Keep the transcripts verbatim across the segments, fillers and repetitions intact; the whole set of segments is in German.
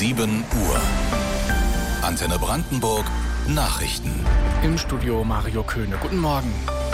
sieben Uhr. Antenne Brandenburg Nachrichten. Im Studio Mario Köhne. Guten Morgen.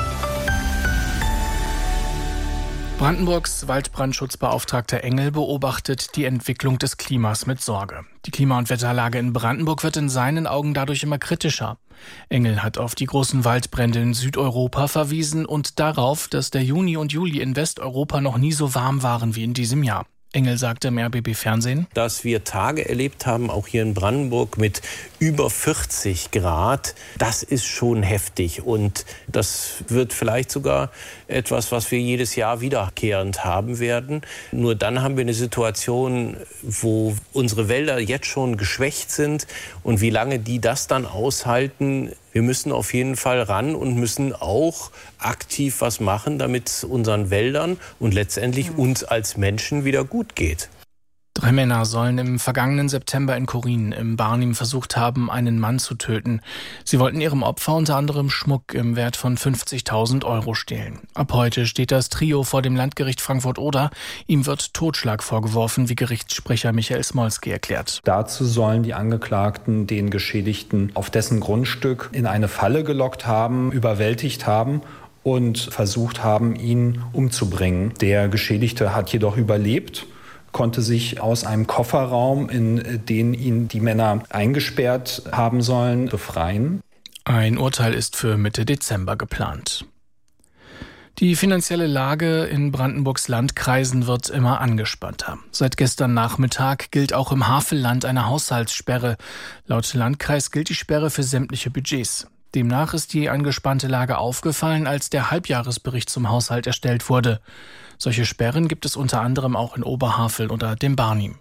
Brandenburgs Waldbrandschutzbeauftragter Engel beobachtet die Entwicklung des Klimas mit Sorge. Die Klima- und Wetterlage in Brandenburg wird in seinen Augen dadurch immer kritischer. Engel hat auf die großen Waldbrände in Südeuropa verwiesen und darauf, dass der Juni und Juli in Westeuropa noch nie so warm waren wie in diesem Jahr. Engel sagte im R B B-Fernsehen, dass wir Tage erlebt haben, auch hier in Brandenburg, mit über vierzig Grad. Das ist schon heftig und das wird vielleicht sogar etwas, was wir jedes Jahr wiederkehrend haben werden. Nur dann haben wir eine Situation, wo unsere Wälder jetzt schon geschwächt sind und wie lange die das dann aushalten. Wir müssen auf jeden Fall ran und müssen auch aktiv was machen, damit es unseren Wäldern und letztendlich uns als Menschen wieder gut geht. Drei Männer sollen im vergangenen September in Korin im Barnim versucht haben, einen Mann zu töten. Sie wollten ihrem Opfer unter anderem Schmuck im Wert von fünfzigtausend Euro stehlen. Ab heute steht das Trio vor dem Landgericht Frankfurt-Oder. Ihm wird Totschlag vorgeworfen, wie Gerichtssprecher Michael Smolski erklärt. Dazu sollen die Angeklagten den Geschädigten auf dessen Grundstück in eine Falle gelockt haben, überwältigt haben und versucht haben, ihn umzubringen. Der Geschädigte hat jedoch überlebt, konnte sich aus einem Kofferraum, in den ihn die Männer eingesperrt haben sollen, befreien. Ein Urteil ist für Mitte Dezember geplant. Die finanzielle Lage in Brandenburgs Landkreisen wird immer angespannter. Seit gestern Nachmittag gilt auch im Havelland eine Haushaltssperre. Laut Landkreis gilt die Sperre für sämtliche Budgets. Demnach ist die angespannte Lage aufgefallen, als der Halbjahresbericht zum Haushalt erstellt wurde. Solche Sperren gibt es unter anderem auch in Oberhavel oder dem Barnim.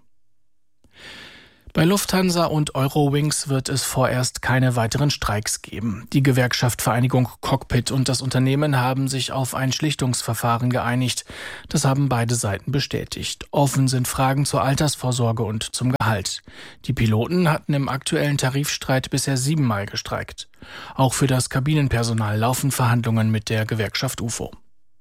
Bei Lufthansa und Eurowings wird es vorerst keine weiteren Streiks geben. Die Gewerkschaft Vereinigung Cockpit und das Unternehmen haben sich auf ein Schlichtungsverfahren geeinigt. Das haben beide Seiten bestätigt. Offen sind Fragen zur Altersvorsorge und zum Gehalt. Die Piloten hatten im aktuellen Tarifstreit bisher siebenmal gestreikt. Auch für das Kabinenpersonal laufen Verhandlungen mit der Gewerkschaft U F O.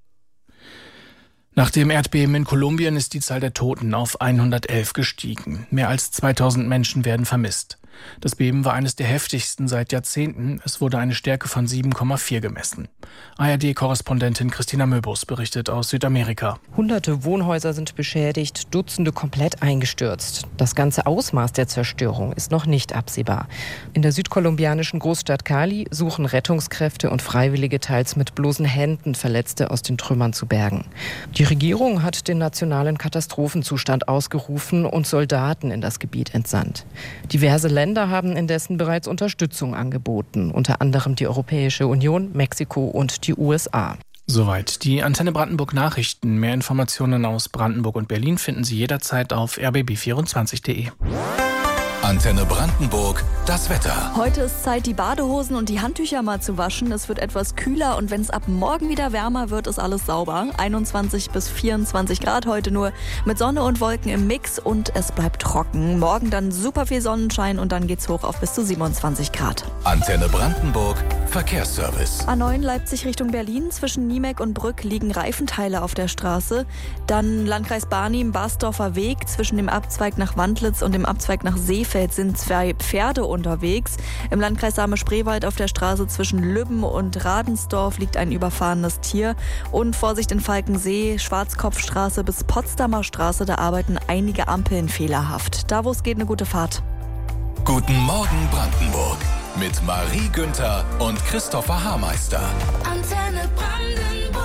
Nach dem Erdbeben in Kolumbien ist die Zahl der Toten auf hundertelf gestiegen. Mehr als zweitausend Menschen werden vermisst. Das Beben war eines der heftigsten seit Jahrzehnten. Es wurde eine Stärke von sieben Komma vier gemessen. A R D-Korrespondentin Christina Möbus berichtet aus Südamerika. Hunderte Wohnhäuser sind beschädigt, Dutzende komplett eingestürzt. Das ganze Ausmaß der Zerstörung ist noch nicht absehbar. In der südkolumbianischen Großstadt Cali suchen Rettungskräfte und Freiwillige teils mit bloßen Händen Verletzte aus den Trümmern zu bergen. Die Regierung hat den nationalen Katastrophenzustand ausgerufen und Soldaten in das Gebiet entsandt. Diverse Länder haben indessen bereits Unterstützung angeboten, unter anderem die Europäische Union, Mexiko und die U S A. Soweit die Antenne Brandenburg Nachrichten. Mehr Informationen aus Brandenburg und Berlin finden Sie jederzeit auf r b b vierundzwanzig punkt d e. Antenne Brandenburg, das Wetter. Heute ist Zeit, die Badehosen und die Handtücher mal zu waschen. Es wird etwas kühler und wenn es ab morgen wieder wärmer wird, ist alles sauber. einundzwanzig bis vierundzwanzig Grad heute nur mit Sonne und Wolken im Mix und es bleibt trocken. Morgen dann super viel Sonnenschein und dann geht's hoch auf bis zu siebenundzwanzig Grad. Antenne Brandenburg, Verkehrsservice. A neun Leipzig Richtung Berlin. Zwischen Niemek und Brück liegen Reifenteile auf der Straße. Dann Landkreis Barnim, Basdorfer Weg. Zwischen dem Abzweig nach Wandlitz und dem Abzweig nach Seefeld sind zwei Pferde unterwegs. Im Landkreis Same-Spreewald auf der Straße zwischen Lübben und Radensdorf liegt ein überfahrenes Tier. Und Vorsicht in Falkensee, Schwarzkopfstraße bis Potsdamer Straße, da arbeiten einige Ampeln fehlerhaft. Da, wo es geht, eine gute Fahrt. Guten Morgen Brandenburg mit Marie Günther und Christopher Haarmeister. Antenne Brandenburg.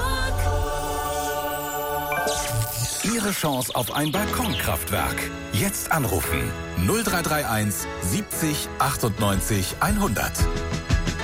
Ihre Chance auf ein Balkonkraftwerk. Jetzt anrufen null drei drei eins siebzig achtundneunzig hundert.